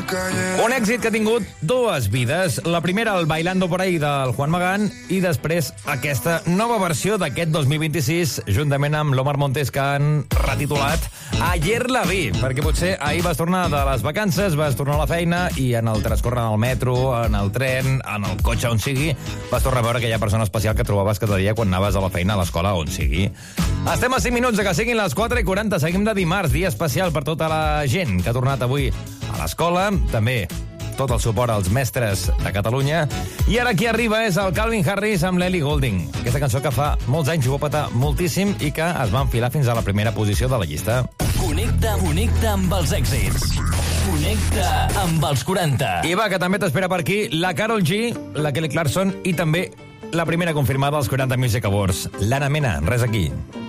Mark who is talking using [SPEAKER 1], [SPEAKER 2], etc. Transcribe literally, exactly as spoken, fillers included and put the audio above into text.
[SPEAKER 1] Un èxit que ha tingut dues vides. La primera, el Bailando por ahí del Juan Magán, i després aquesta nova versió d'aquest dos mil vint-i-sis, juntament amb l'Omar Montes, que han retitulat Ayer la vi, perquè potser ahir vas tornar de les vacances, vas tornar a la feina i en el transcorre en el metro, en el tren, en el cotxe, on sigui, vas tornar a veure aquella persona especial que trobaves cada dia quan anaves a la feina, a l'escola, on sigui. Estem a cinc minuts de que siguin les quatre i quaranta. Seguim de dimarts, dia especial per tota la gent que ha tornat avui a l'escola. També tot el suport als mestres de Catalunya. I ara qui arriba és el Calvin Harris amb l'Ellie Goulding. Aquesta cançó que fa molts anys ho va petar moltíssim i que es va enfilar fins a la primera posició de la llista.
[SPEAKER 2] Connecta, connecta amb els èxits. Connecta amb els quaranta.
[SPEAKER 1] I va, que també t'espera per aquí la Karol G, la Kelly Clarkson i també la primera confirmada als quaranta Music Awards. L'Anna Mena, res aquí.